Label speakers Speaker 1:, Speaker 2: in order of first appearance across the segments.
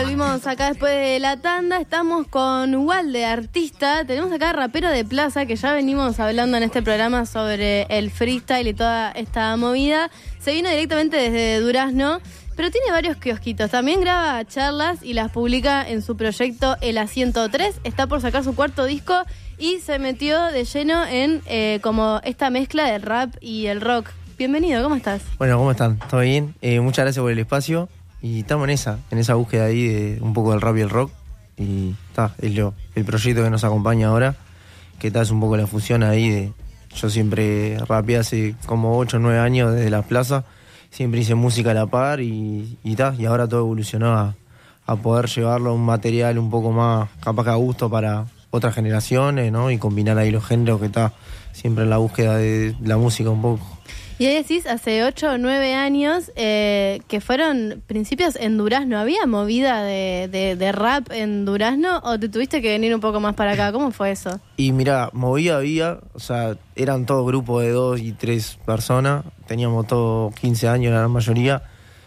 Speaker 1: volvimos acá después de la tanda. Estamos con Walde, artista. Tenemos acá Rapero de Plaza, que ya venimos hablando en este programa sobre el freestyle y toda esta movida. Se vino directamente desde Durazno, pero tiene varios kiosquitos. También graba charlas y las publica en su proyecto El A103. Está por sacar su cuarto disco y se metió de lleno en como esta mezcla del rap y el rock. Bienvenido, ¿cómo estás?
Speaker 2: Bueno, ¿cómo están? ¿Todo bien? Muchas gracias por el espacio. Y estamos en esa búsqueda ahí de un poco del rap y el rock. Y está, el proyecto que nos acompaña ahora, que es un poco la fusión ahí de... Yo siempre rapeé hace como 8 o 9 años desde la plaza. Siempre hice música a la par y ahora todo evolucionó a poder llevarlo a un material un poco más, capaz que a gusto para otras generaciones, ¿no? Y combinar ahí los géneros, que está siempre en la búsqueda de la música un poco.
Speaker 1: Y ahí decís, hace 8 o 9 años, que fueron principios en Durazno. ¿Había movida de rap en Durazno o te tuviste que venir un poco más para acá? ¿Cómo fue eso?
Speaker 2: Y mirá, movida había, o sea, eran todos grupos de 2 y 3 personas. Teníamos todos 15 años, la gran mayoría.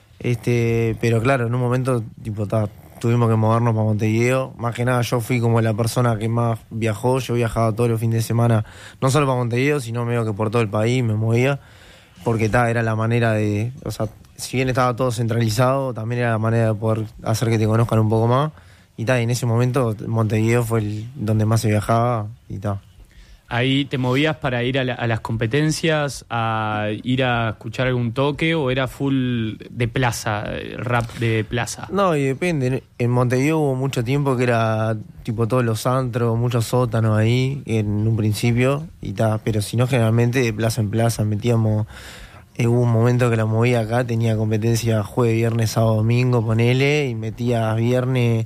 Speaker 2: Pero claro, en un momento, tuvimos que movernos para Montevideo. Más que nada, yo fui como la persona que más viajó. Yo viajaba todos los fines de semana, no solo para Montevideo, sino medio que por todo el país me movía. Porque era la manera de... O sea, si bien estaba todo centralizado, también era la manera de poder hacer que te conozcan un poco más. Y en ese momento Montevideo fue donde más se viajaba y
Speaker 3: ¿Ahí te movías para ir a las competencias, a ir a escuchar algún toque, o era full de plaza, rap de plaza?
Speaker 2: No, y depende. En Montevideo hubo mucho tiempo que era todos los antros, muchos sótanos ahí en un principio, pero si no, generalmente de plaza en plaza metíamos. Hubo un momento que la movía acá, tenía competencia jueves, viernes, sábado, domingo, ponele, y metía viernes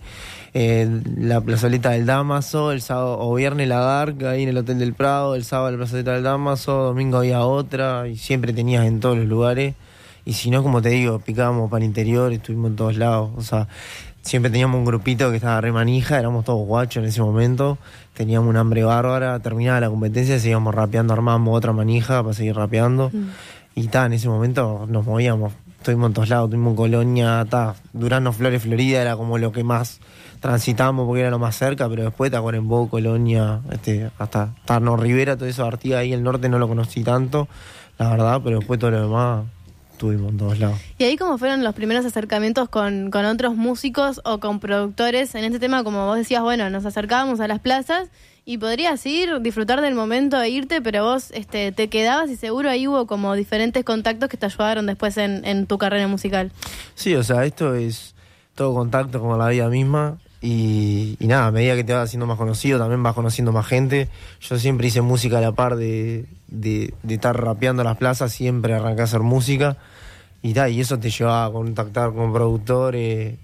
Speaker 2: la plazoleta del Dámaso, el sábado o viernes la Garca ahí en el Hotel del Prado, el sábado la plazoleta del Dámaso, domingo había otra, y siempre tenías en todos los lugares. Y si no, como te digo, picábamos para el interior, estuvimos en todos lados. O sea, siempre teníamos un grupito que estaba re manija, éramos todos guachos en ese momento, teníamos un hambre bárbara, terminaba la competencia, seguíamos rapeando, armábamos otra manija para seguir rapeando. Y en ese momento nos movíamos, estuvimos en todos lados, estuvimos en Colonia, Durazno, Flores, Florida, era como lo que más transitamos porque era lo más cerca, pero después Tacuarembó, Colonia, hasta Tarno Rivera, todo eso, Artigas ahí, el norte no lo conocí tanto, la verdad, pero después todo lo demás estuvimos en todos lados.
Speaker 1: ¿Y ahí cómo fueron los primeros acercamientos con otros músicos o con productores en este tema? Como vos decías, bueno, nos acercábamos a las plazas y podrías ir, disfrutar del momento e irte, pero vos te quedabas y seguro ahí hubo como diferentes contactos que te ayudaron después en tu carrera musical.
Speaker 2: Sí, o sea, esto es todo contacto como la vida misma y a medida que te vas haciendo más conocido también vas conociendo más gente. Yo siempre hice música a la par de estar rapeando las plazas, siempre arranqué a hacer música y eso te llevaba a contactar con productores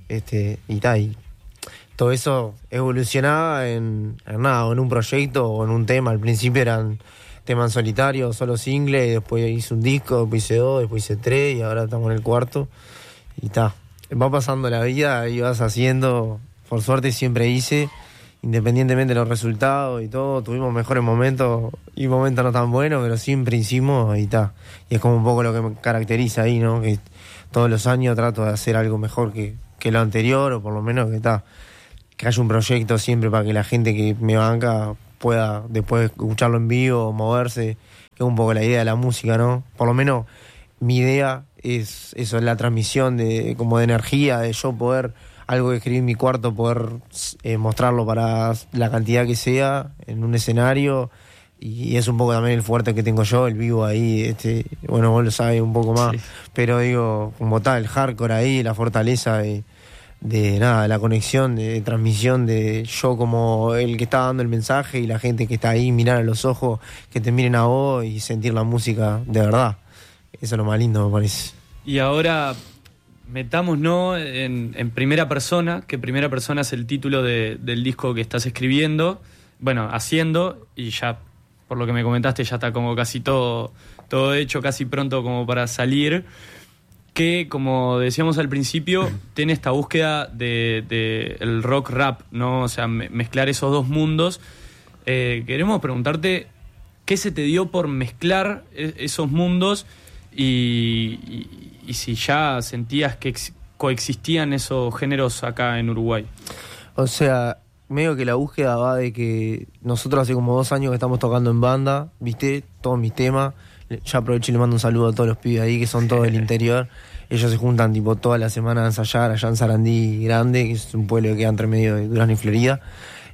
Speaker 2: y todo eso evolucionaba en un proyecto o en un tema. Al principio eran temas solitarios, solo singles, y después hice un disco, después hice 2, después hice 3 y ahora estamos en el cuarto. Y va pasando la vida y vas haciendo, por suerte siempre hice, independientemente de los resultados y todo. Tuvimos mejores momentos y momentos no tan buenos, pero siempre hicimos y Y es como un poco lo que me caracteriza ahí, ¿no? Que todos los años trato de hacer algo mejor que lo anterior, o por lo menos que haya un proyecto siempre para que la gente que me banca pueda después escucharlo en vivo o moverse, que es un poco la idea de la música, ¿no? Por lo menos mi idea es eso, es la transmisión de energía, de yo poder, algo que escribí en mi cuarto, poder mostrarlo para la cantidad que sea en un escenario, y es un poco también el fuerte que tengo yo, el vivo ahí, bueno, vos lo sabés un poco más, sí. Pero digo, como el hardcore ahí, la fortaleza de la conexión, de transmisión, de yo como el que está dando el mensaje y la gente que está ahí, mirar a los ojos, que te miren a vos y sentir la música de verdad. Eso es lo más lindo, me parece.
Speaker 3: Y ahora metámonos en primera persona, que primera persona es el título del disco que estás escribiendo, bueno, haciendo, y ya, por lo que me comentaste, ya está como casi todo hecho, casi pronto como para salir. Que, como decíamos al principio, tiene esta búsqueda de el rock rap, ¿no? O sea, mezclar esos dos mundos. Queremos preguntarte qué se te dio por mezclar esos mundos y si ya sentías que coexistían esos géneros acá en Uruguay?
Speaker 2: O sea, medio que la búsqueda va de que nosotros hace como 2 años que estamos tocando en banda, ¿viste? Todos mis temas. Ya aprovecho y le mando un saludo a todos los pibes ahí que son todos del interior. Ellos se juntan tipo toda la semana a ensayar allá en Sarandí Grande, que es un pueblo que queda entre medio de Durazno y Florida.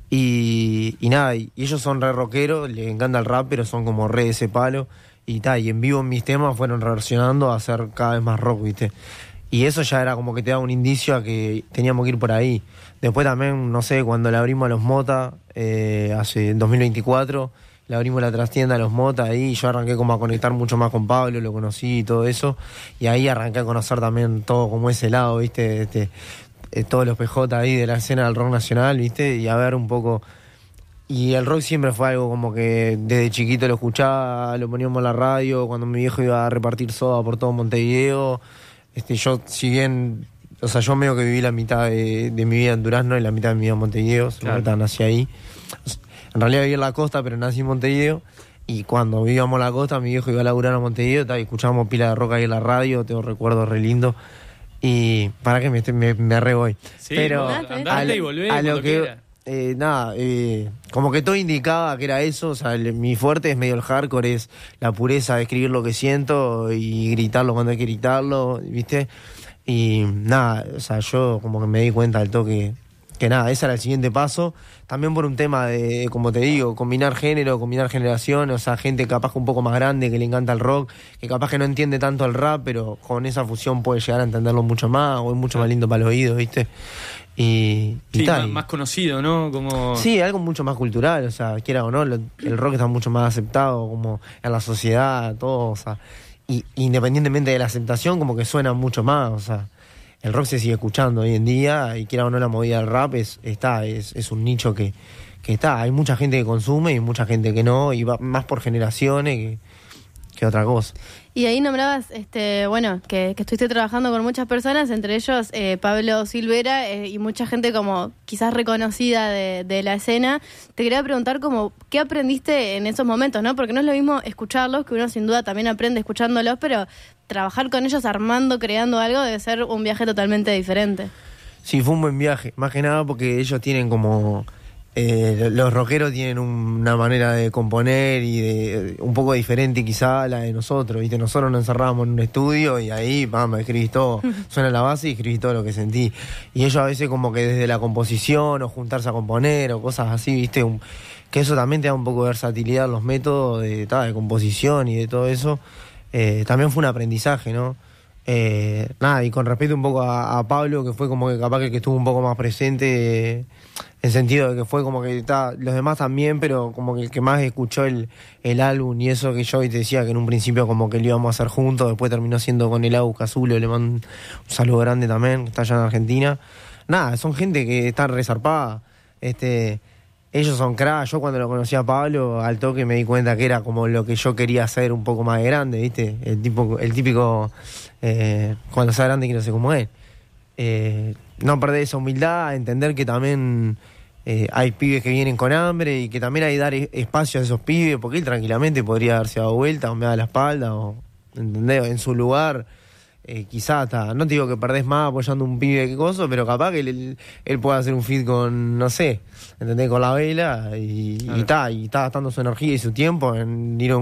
Speaker 2: Y nada, y ellos son re rockeros, les encanta el rap, pero son como re de ese palo. Y en vivo en mis temas fueron reversionando a hacer cada vez más rock, ¿viste? Y eso ya era como que te da un indicio a que teníamos que ir por ahí. Después también, no sé, cuando le abrimos a los Mota, hace 2024, le abrimos la trastienda a los Mota ahí, y yo arranqué como a conectar mucho más con Pablo, lo conocí y todo eso. Y ahí arranqué a conocer también todo como ese lado, ¿viste? Todos los PJ ahí de la escena del rock nacional, ¿viste? Y a ver un poco. Y el rock siempre fue algo como que desde chiquito lo escuchaba, lo poníamos en la radio, cuando mi viejo iba a repartir soda por todo Montevideo. Yo, si bien, o sea, yo medio que viví la mitad de mi vida en Durazno y la mitad de mi vida en Montevideo, claro. Nací ahí. En realidad viví en la costa, pero nací en Montevideo. Y cuando vivíamos en la costa, mi viejo iba a laburar a Montevideo y escuchábamos pila de rock ahí en la radio, tengo recuerdos re lindos. Y para que me arre voy.
Speaker 3: Sí,
Speaker 2: pero
Speaker 3: andate y volvé
Speaker 2: a lo que
Speaker 3: quiera.
Speaker 2: Como que todo indicaba que era eso. O sea, mi fuerte es medio el hardcore, es la pureza de escribir lo que siento y gritarlo cuando hay que gritarlo, ¿viste? Y nada, o sea, yo como que me di cuenta al toque que nada, ese era el siguiente paso. También por un tema de, como te digo, combinar género, combinar generación. O sea, gente capaz que un poco más grande que le encanta el rock, que capaz que no entiende tanto el rap, pero con esa fusión puede llegar a entenderlo mucho más, o es mucho más lindo para el oído, ¿viste? Y
Speaker 3: sí,
Speaker 2: tal.
Speaker 3: Más conocido, ¿no? Como...
Speaker 2: Sí, algo mucho más cultural, o sea, quiera o no, el rock está mucho más aceptado como en la sociedad, todo, o sea, y independientemente de la aceptación, como que suena mucho más, o sea, el rock se sigue escuchando hoy en día, y quiera o no la movida del rap es un nicho que está, hay mucha gente que consume y mucha gente que no, y va más por generaciones que otra cosa.
Speaker 1: Y ahí nombrabas, bueno, que estuviste trabajando con muchas personas, entre ellos Pablo Silvera y mucha gente como quizás reconocida de la escena. Te quería preguntar como, ¿qué aprendiste en esos momentos, no? Porque no es lo mismo escucharlos, que uno sin duda también aprende escuchándolos, pero trabajar con ellos armando, creando algo, debe ser un viaje totalmente diferente.
Speaker 2: Sí, fue un buen viaje, más que nada porque ellos tienen como... los rockeros tienen una manera de componer y de un poco diferente quizá a la de nosotros, ¿viste? Nosotros nos encerrábamos en un estudio y ahí, vamos, escribís todo, suena la base y escribís todo lo que sentí. Y ellos a veces como que desde la composición o juntarse a componer o cosas así, ¿viste? Que eso también te da un poco de versatilidad en los métodos de composición y de todo eso. También fue un aprendizaje, ¿no? Nada, y con respecto un poco a Pablo, que fue como que capaz que estuvo un poco más presente, en sentido de que fue como que los demás también, pero como que el que más escuchó el álbum y eso que yo te decía que en un principio como que lo íbamos a hacer juntos, después terminó siendo con el Agus Cazulo, le mando un saludo grande también, que está allá en Argentina. Nada, son gente que está resarpada, ellos son cracks. Yo cuando lo conocí a Pablo, al toque me di cuenta que era como lo que yo quería hacer un poco más de grande, ¿viste? El típico, cuando sea grande quiero ser como él. No perder esa humildad, entender que también hay pibes que vienen con hambre y que también hay que dar espacio a esos pibes, porque él tranquilamente podría haberse dado vuelta o me da la espalda, o ¿entendés? En su lugar. Quizá hasta, no te digo que perdés más apoyando un pibe que coso, pero capaz que él puede hacer un feat con, no sé, ¿entendés? Con la vela y está gastando su energía y su tiempo en ir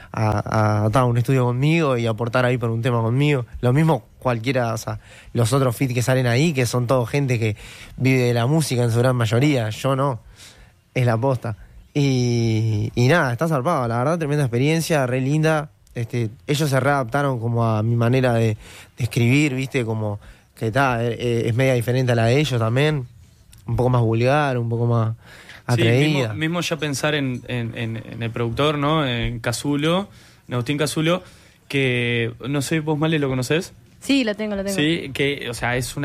Speaker 2: a un estudio conmigo y aportar ahí por un tema conmigo. Lo mismo cualquiera, o sea, los otros feats que salen ahí, que son todo gente que vive de la música en su gran mayoría, yo no, es la posta. Y nada, está zarpado, la verdad, tremenda experiencia, re linda. Ellos se readaptaron como a mi manera de escribir, ¿viste? Como que es media diferente a la de ellos también, un poco más vulgar, un poco más atrevida.
Speaker 3: Sí, mismo ya pensar en el productor, ¿no? En Cazulo, en Agustín Cazulo, que no sé, vos Male, ¿lo conocés?
Speaker 1: Sí, lo tengo.
Speaker 3: Sí, que, o sea, es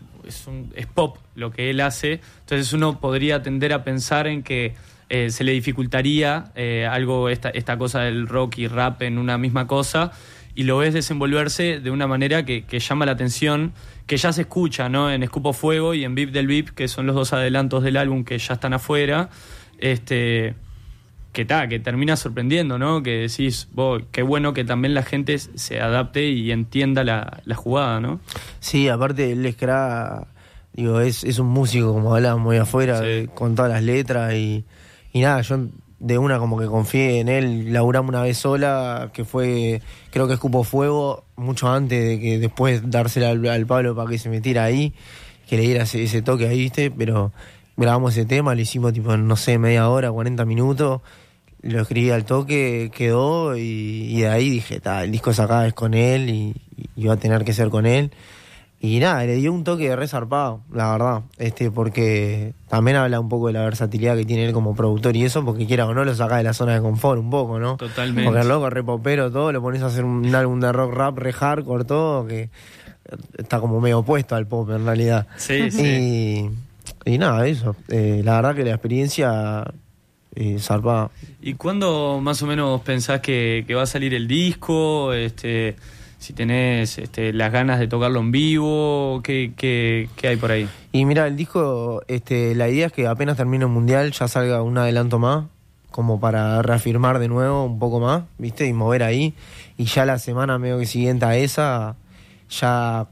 Speaker 3: pop lo que él hace, entonces uno podría tender a pensar en que se le dificultaría algo esta cosa del rock y rap en una misma cosa, y lo ves desenvolverse de una manera que llama la atención, que ya se escucha, ¿no? En Escupo Fuego y en VIP del VIP, que son los dos adelantos del álbum que ya están afuera, que que termina sorprendiendo, ¿no? Que decís, vos, qué bueno que también la gente se adapte y entienda la jugada, ¿no?
Speaker 2: Sí, aparte él es digo, es un músico, como hablábamos ahí afuera,
Speaker 3: Sí.
Speaker 2: con todas las letras y nada, yo de una como que confié en él, laburamos una vez sola, que fue, creo que Escupo Fuego, mucho antes de que después dársela al Pablo para que se metiera ahí, que le diera ese toque ahí, ¿viste? Pero grabamos ese tema, lo hicimos tipo, no sé, media hora, 40 minutos, lo escribí al toque, quedó y de ahí dije, el disco sacado es con él y va a tener que ser con él. Y nada, le dio un toque de re zarpado, la verdad, porque también habla un poco de la versatilidad que tiene él como productor y eso, porque quiera o no lo saca de la zona de confort un poco, ¿no?
Speaker 3: Totalmente.
Speaker 2: Porque el loco re popero todo, lo pones a hacer un álbum de rock rap re hardcore todo, que está como medio opuesto al pop en realidad.
Speaker 3: Sí, sí.
Speaker 2: Y nada, eso, la verdad que la experiencia zarpada.
Speaker 3: ¿Y cuándo más o menos pensás que va a salir el disco? Si tenés las ganas de tocarlo en vivo, ¿qué hay por ahí?
Speaker 2: Y mira, el disco, la idea es que apenas termine el mundial ya salga un adelanto más, como para reafirmar de nuevo un poco más, ¿viste? Y mover ahí. Y ya la semana medio que siguiente a esa, ya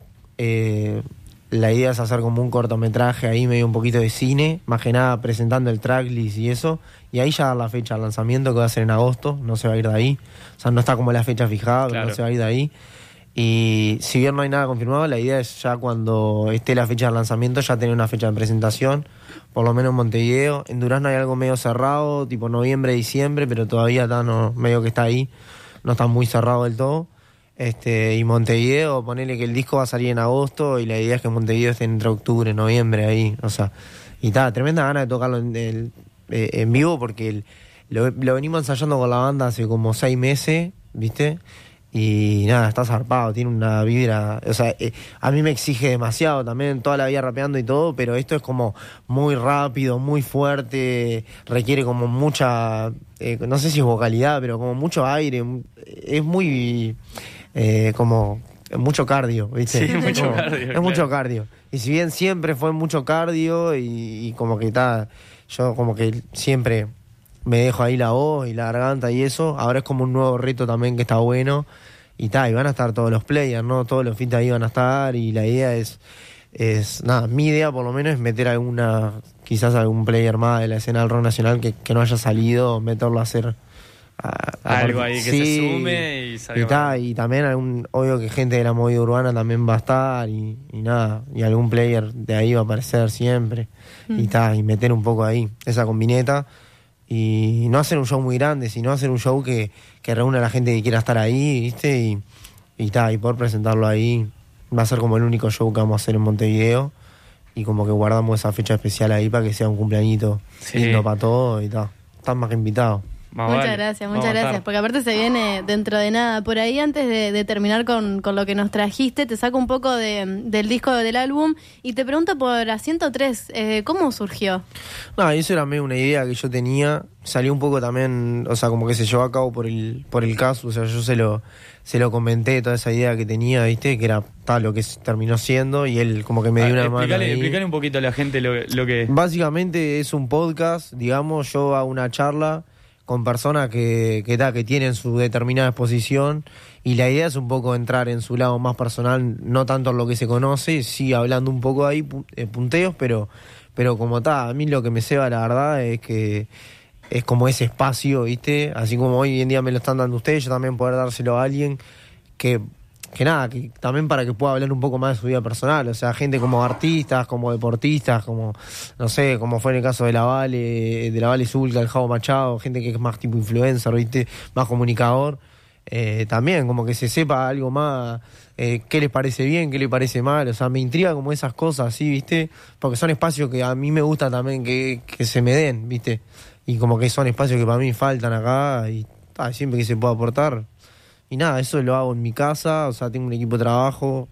Speaker 2: la idea es hacer como un cortometraje ahí, medio un poquito de cine, más que nada presentando el tracklist y eso. Y ahí ya dar la fecha al lanzamiento, que va a ser en agosto, no se va a ir de ahí. O sea, no está como la fecha fijada,
Speaker 3: Claro.
Speaker 2: no se va a ir de ahí. Y si bien no hay nada confirmado, la idea es ya cuando esté la fecha de lanzamiento ya tener una fecha de presentación, por lo menos en Montevideo. En Durazno hay algo medio cerrado, tipo noviembre, diciembre, pero todavía medio que está ahí, no está muy cerrado del todo. Y Montevideo, ponele que el disco va a salir en agosto y la idea es que Montevideo esté entre octubre, noviembre ahí, o sea, y tremenda gana de tocarlo en vivo porque lo venimos ensayando con la banda hace como 6 meses, ¿viste? Y nada, está zarpado, tiene una vibra, o sea, a mí me exige demasiado también, toda la vida rapeando y todo, pero esto es como muy rápido, muy fuerte, requiere como mucha, no sé si es vocalidad, pero como mucho aire, es muy, como, mucho cardio, ¿viste?
Speaker 3: Sí, mucho
Speaker 2: Como,
Speaker 3: cardio,
Speaker 2: es
Speaker 3: claro.
Speaker 2: mucho cardio. Y si bien siempre fue mucho cardio y como que yo como que siempre me dejo ahí la voz y la garganta y eso, ahora es como un nuevo reto también que está bueno y van a estar todos los players, ¿no? Todos los feats ahí van a estar y la idea es nada, mi idea por lo menos es meter quizás algún player más de la escena del rock nacional que no haya salido, meterlo a hacer
Speaker 3: Algo ahí que
Speaker 2: sí,
Speaker 3: se sume y salga.
Speaker 2: y también obvio que gente de la movida urbana también va a estar y nada, y algún player de ahí va a aparecer siempre y meter un poco ahí esa combineta y no hacer un show muy grande, sino hacer un show que reúna a la gente que quiera estar ahí, ¿viste? Y poder presentarlo ahí. Va a ser como el único show que vamos a hacer en Montevideo y como que guardamos esa fecha especial ahí para que sea un cumpleañito lindo para todos y tal. Están más que invitados.
Speaker 1: Muchas gracias, porque aparte se viene dentro de nada. Por ahí, antes de terminar con lo que nos trajiste, te saco un poco del disco del álbum y te pregunto por Asiento 3, ¿cómo surgió?
Speaker 2: No, eso era medio una idea que yo tenía, salió un poco también, o sea, como que se llevó a cabo por el caso, o sea, yo se lo comenté, toda esa idea que tenía, ¿viste? Que era tal lo que terminó siendo y él como que me dio una mano ahí.
Speaker 3: Explícale un poquito a la gente lo que es.
Speaker 2: Básicamente es un podcast, digamos, yo hago una charla con personas que tienen su determinada exposición y la idea es un poco entrar en su lado más personal, no tanto en lo que se conoce, sí hablando un poco ahí, punteos, pero como a mí lo que me ceba la verdad es que es como ese espacio, ¿viste? Así como hoy en día me lo están dando ustedes, yo también poder dárselo a alguien que también para que pueda hablar un poco más de su vida personal, o sea, gente como artistas, como deportistas, como, no sé, como fue en el caso de la Vale Zulca, el Javo Machado, gente que es más tipo influencer, ¿viste? Más comunicador, también como que se sepa algo más, qué les parece bien, qué les parece mal, o sea, me intriga como esas cosas, ¿sí? ¿Viste? Porque son espacios que a mí me gusta también que se me den, ¿viste? Y como que son espacios que para mí faltan acá y siempre que se pueda aportar. Y nada, eso lo hago en mi casa, o sea, tengo un equipo de trabajo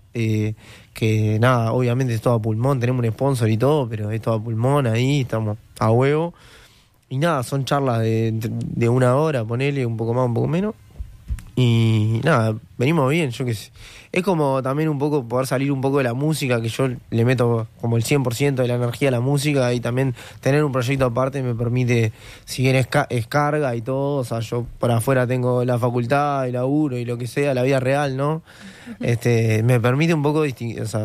Speaker 2: que nada, obviamente es todo a pulmón, tenemos un sponsor y todo, pero es todo a pulmón ahí, estamos a huevo. Y nada, son charlas de 1 hora, ponele, un poco más, un poco menos. Y nada, venimos bien, yo qué sé. Es como también un poco poder salir un poco de la música, que yo le meto como el 100% de la energía a la música, y también tener un proyecto aparte me permite, si bien es carga y todo, o sea, yo por afuera tengo la facultad, el laburo y lo que sea, la vida real, ¿no? Me permite un poco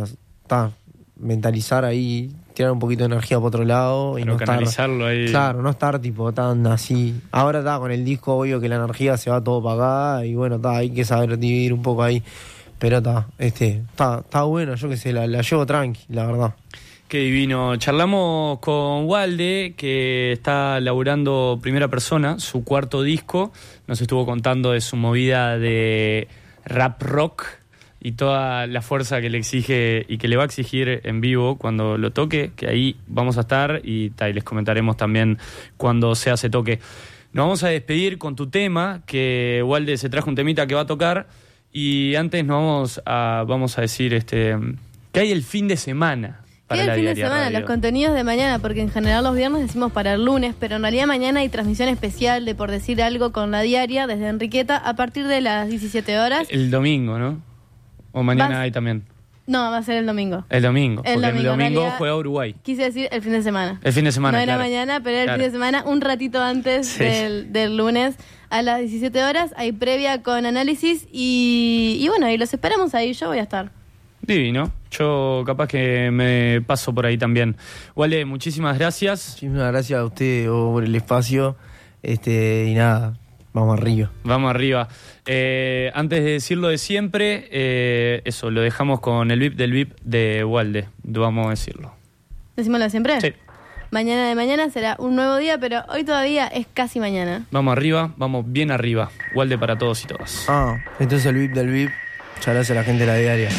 Speaker 2: mentalizar ahí, tirar un poquito de energía por otro lado y
Speaker 3: pero
Speaker 2: no
Speaker 3: canalizarlo
Speaker 2: estar,
Speaker 3: ahí.
Speaker 2: claro, no estar tipo tan así. Ahora está con el disco, obvio que la energía se va todo para acá y bueno, hay que saber dividir un poco ahí, pero está bueno, yo qué sé, la llevo tranqui, la verdad.
Speaker 3: Qué divino. Charlamos con Walde, que está laburando Primera Persona, su cuarto disco. Nos estuvo contando de su movida de rap rock y toda la fuerza que le exige y que le va a exigir en vivo cuando lo toque, que ahí vamos a estar y les comentaremos también cuando se hace toque. Nos vamos a despedir con tu tema, que Walde se trajo un temita que va a tocar, y antes nos vamos a decir que hay el fin de semana para la
Speaker 1: el fin de
Speaker 3: Diaria
Speaker 1: semana,
Speaker 3: Radio.
Speaker 1: los contenidos de mañana, porque en general los viernes decimos para el lunes, pero en realidad mañana hay transmisión especial de Por Decir Algo con la Diaria desde Enriqueta a partir de las 17 horas.
Speaker 3: El domingo, ¿no? ¿O mañana hay también?
Speaker 1: No, va a ser el domingo.
Speaker 3: El domingo,
Speaker 1: El
Speaker 3: porque
Speaker 1: domingo,
Speaker 3: el domingo
Speaker 1: en realidad,
Speaker 3: juega Uruguay.
Speaker 1: Quise decir el fin de semana.
Speaker 3: El fin de semana,
Speaker 1: No era
Speaker 3: claro.
Speaker 1: mañana, pero era el
Speaker 3: Claro.
Speaker 1: fin de semana, un ratito antes
Speaker 3: Sí.
Speaker 1: del lunes a las 17 horas. Hay previa con análisis y bueno, y los esperamos ahí, yo voy a estar.
Speaker 3: Divino. Yo capaz que me paso por ahí también. Walde, muchísimas gracias.
Speaker 2: Muchísimas gracias a usted por el espacio, y nada, vamos arriba.
Speaker 3: Vamos arriba. Antes de decir lo de siempre, eso, lo dejamos con el VIP del VIP de Walde. Vamos a decirlo.
Speaker 1: ¿Decimos lo de siempre?
Speaker 3: Sí.
Speaker 1: Mañana de mañana será un nuevo día, pero hoy todavía es casi mañana.
Speaker 3: Vamos arriba, vamos bien arriba. Walde para todos y todas.
Speaker 2: Entonces el VIP del VIP, muchas gracias a la gente de la Diaria.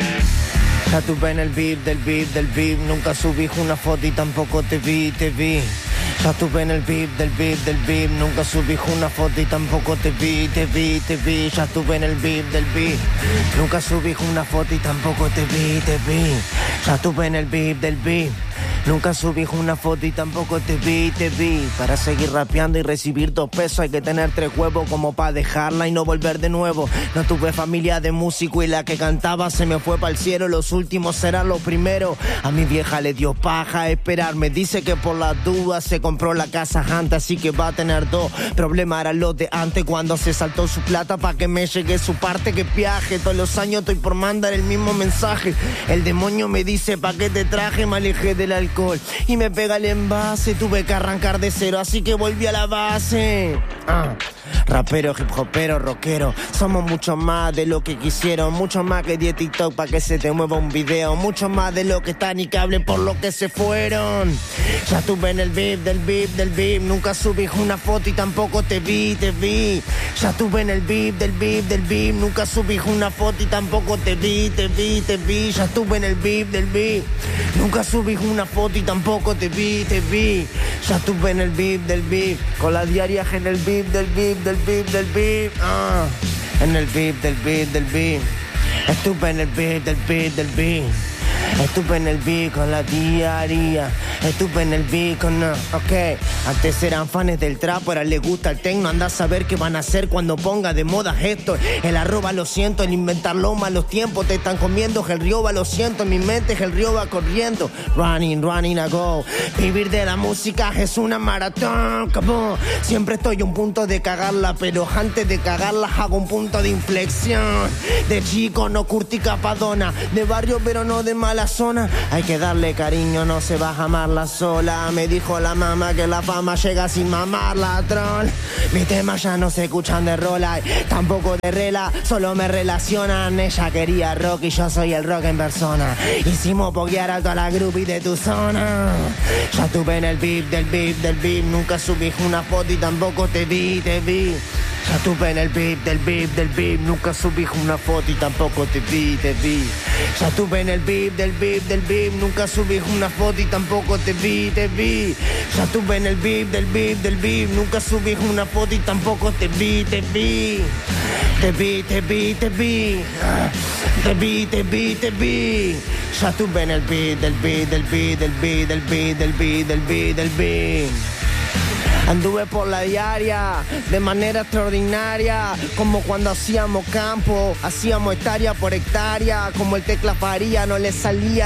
Speaker 2: Ya tuve en el VIP del VIP del VIP, nunca subí una foto y tampoco te vi. Ya estuve en el VIP del VIP del VIP, nunca subí una foto y tampoco te vi. Ya estuve en el VIP del VIP, nunca subí una foto y tampoco te vi. Ya estuve en el VIP del VIP, nunca subí una foto y tampoco te vi. Para seguir rapeando y recibir 2 pesos hay que tener 3 huevos como para dejarla y no volver de nuevo. No tuve familia de músico y la que cantaba se me fue para el cielo. Los últimos serán los primeros. A mi vieja le dio paja esperarme. Dice que por las dudas se compró la casa antes, así que va a tener 2. Problema era lo de antes cuando se saltó su plata para que me llegue su parte que viaje. Todos los años estoy por mandar el mismo mensaje. El demonio me dice pa' qué te traje, me alejé del alcohol y me pega el envase. Tuve que arrancar de cero, así que volví a la base. Rapero, hip hopero, rockero, somos mucho más de lo que quisieron, mucho más que 10 TikTok pa' que se te mueva un video, mucho más de lo que están y que hablen por lo que se fueron. Ya estuve en el VIP del VIP del VIP, nunca subí una foto y tampoco te vi. Ya estuve en el VIP del VIP del VIP, nunca subí una foto y tampoco te vi. Ya estuve en el VIP del VIP, nunca subí una foto y tampoco te vi. Ya estuve en el VIP del VIP, con la diaria en el VIP del VIP del VIP del VIP. En el VIP del VIP del VIP, estuve en el VIP del VIP del VIP. Estuve en el beat con la diaria, estuve en el beat con... Ok, antes eran fans del trap, ahora les gusta el tecno. Anda a saber qué van a hacer cuando ponga de moda esto. El arroba lo siento, el inventarlo malos tiempos te están comiendo. El río va, lo siento, en mi mente el río va corriendo. Running a go. Vivir de la música es una maratón, cabrón. Siempre estoy a un punto de cagarla, pero antes de cagarla hago un punto de inflexión. De chico no curtí capadona, de barrio pero no de mala zona. Hay que darle cariño, no se va a amarla sola. Me dijo la mamá que la fama llega sin mamarla, troll. Mis temas ya no se escuchan de rola, tampoco de rela, solo me relacionan. Ella quería rock y yo soy el rock en persona. Hicimos poguear a toda la groupie de tu zona. Ya estuve en el VIP del VIP del VIP, nunca subí una foto y tampoco te vi. Ya estuve en el VIP del VIP del VIP, nunca subí una foto y tampoco te vi. Ya estuve en el VIP del VIP del VIP, nunca subí una foto y tampoco te vi. Ya estuve en el VIP del VIP del VIP, nunca subí una foto y tampoco te vi. Te vi. Ya estuve en el beat del beat del beat del beat del beat del beat del beat. Anduve por la diaria de manera extraordinaria, como cuando hacíamos campo, hacíamos hectárea por hectárea, como el Tecla Faría no le salía